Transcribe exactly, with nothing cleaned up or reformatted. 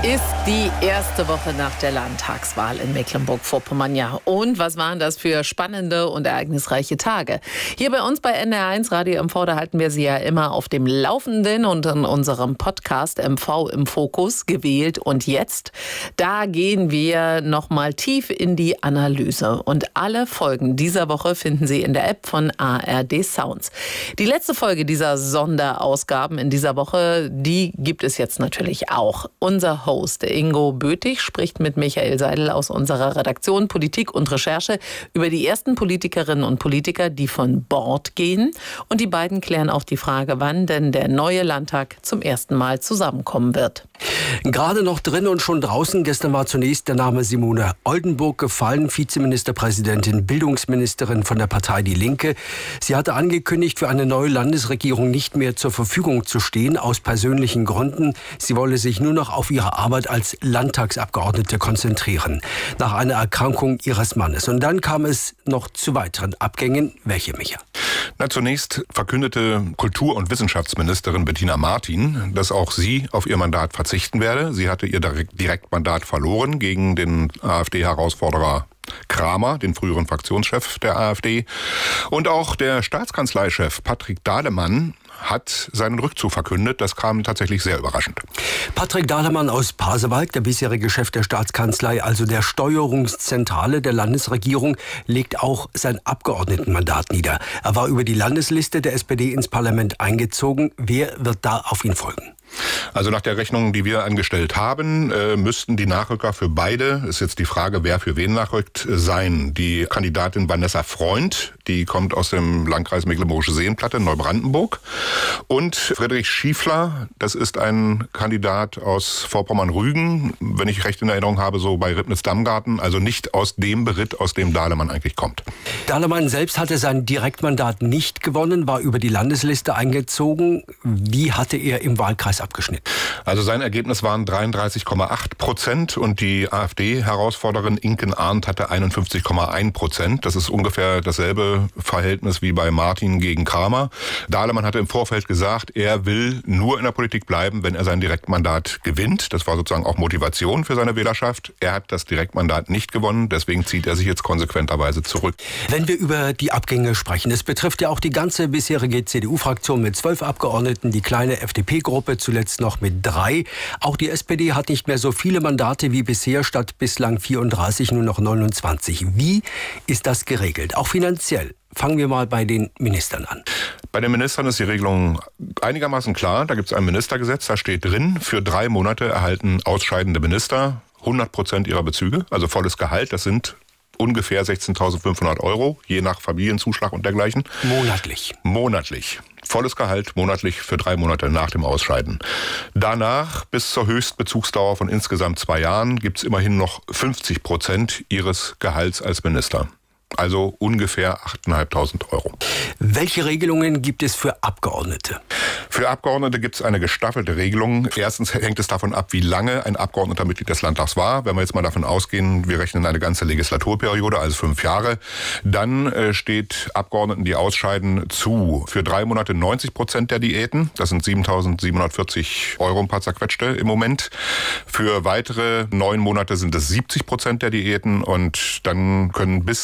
Ist die erste Woche nach der Landtagswahl in Mecklenburg-Vorpommern. Ja, und was waren das für spannende und ereignisreiche Tage? Hier bei uns bei N D R eins Radio M V, da halten wir Sie ja immer auf dem Laufenden und in unserem Podcast M V im Fokus gewählt. Und jetzt, da gehen wir nochmal tief in die Analyse. Und alle Folgen dieser Woche finden Sie in der App von A R D Sounds. Die letzte Folge dieser Sonderausgaben in dieser Woche, die gibt es jetzt natürlich auch. Unser Host Ingo Bötig spricht mit Michael Seidel aus unserer Redaktion Politik und Recherche über die ersten Politikerinnen und Politiker, die von Bord gehen. Und die beiden klären auch die Frage, wann denn der neue Landtag zum ersten Mal zusammenkommen wird. Gerade noch drin und schon draußen. Gestern war zunächst der Name Simone Oldenburg gefallen, Vizeministerpräsidentin, Bildungsministerin von der Partei Die Linke. Sie hatte angekündigt, für eine neue Landesregierung nicht mehr zur Verfügung zu stehen, aus persönlichen Gründen. Sie wolle sich nur noch auf ihre Arbeit als Landtagsabgeordnete konzentrieren, nach einer Erkrankung ihres Mannes. Und dann kam es noch zu weiteren Abgängen. Welche, Micha? Na, zunächst verkündete Kultur- und Wissenschaftsministerin Bettina Martin, dass auch sie auf ihr Mandat verzichten werde. Sie hatte ihr Direktmandat verloren gegen den AfD-Herausforderer Kramer, den früheren Fraktionschef der AfD. Und auch der Staatskanzleichef Patrick Dahlemann hat seinen Rückzug verkündet. Das kam tatsächlich sehr überraschend. Patrick Dahlemann aus Pasewalk, der bisherige Chef der Staatskanzlei, also der Steuerungszentrale der Landesregierung, legt auch sein Abgeordnetenmandat nieder. Er war über die Landesliste der S P D ins Parlament eingezogen. Wer wird da auf ihn folgen? Also nach der Rechnung, die wir angestellt haben, äh, müssten die Nachrücker für beide, ist jetzt die Frage, wer für wen nachrückt, sein. Die Kandidatin Vanessa Freund, die kommt aus dem Landkreis Mecklenburgische Seenplatte, Neubrandenburg. Und Friedrich Schiefler, das ist ein Kandidat aus Vorpommern-Rügen, wenn ich recht in Erinnerung habe, so bei Ribnitz-Dammgarten, also nicht aus dem Beritt, aus dem Dahlemann eigentlich kommt. Dahlemann selbst hatte sein Direktmandat nicht gewonnen, war über die Landesliste eingezogen. Wie hatte er im Wahlkreis abgeschnitten? Also sein Ergebnis waren dreiunddreißig Komma acht Prozent und die AfD-Herausforderin Inken Arndt hatte einundfünfzig Komma eins Prozent. Das ist ungefähr dasselbe Verhältnis wie bei Martin gegen Kramer. Dahlemann hatte im Vorfeld gesagt, er will nur in der Politik bleiben, wenn er sein Direktmandat gewinnt. Das war sozusagen auch Motivation für seine Wählerschaft. Er hat das Direktmandat nicht gewonnen, deswegen zieht er sich jetzt konsequenterweise zurück. Wenn wir über die Abgänge sprechen, es betrifft ja auch die ganze bisherige C D U-Fraktion mit zwölf Abgeordneten, die kleine F D P-Gruppe zuletzt noch mit drei. Auch die S P D hat nicht mehr so viele Mandate wie bisher, statt bislang vierunddreißig nur noch neunundzwanzig. Wie ist das geregelt, auch finanziell? Fangen wir mal bei den Ministern an. Bei den Ministern ist die Regelung einigermaßen klar. Da gibt es ein Ministergesetz, da steht drin, für drei Monate erhalten ausscheidende Minister hundert Prozent ihrer Bezüge, also volles Gehalt. Das sind ungefähr sechzehntausendfünfhundert Euro, je nach Familienzuschlag und dergleichen. Monatlich. Monatlich. Volles Gehalt monatlich für drei Monate nach dem Ausscheiden. Danach, bis zur Höchstbezugsdauer von insgesamt zwei Jahren, gibt es immerhin noch fünfzig Prozent ihres Gehalts als Minister. Also ungefähr achttausendfünfhundert Euro. Welche Regelungen gibt es für Abgeordnete? Für Abgeordnete gibt es eine gestaffelte Regelung. Erstens hängt es davon ab, wie lange ein Abgeordneter Mitglied des Landtags war. Wenn wir jetzt mal davon ausgehen, wir rechnen eine ganze Legislaturperiode, also fünf Jahre, dann äh, steht Abgeordneten, die ausscheiden, zu. Für drei Monate neunzig Prozent der Diäten. Das sind siebentausendsiebenhundertvierzig Euro ein paar zerquetschte im Moment. Für weitere neun Monate sind es siebzig Prozent der Diäten und dann können bis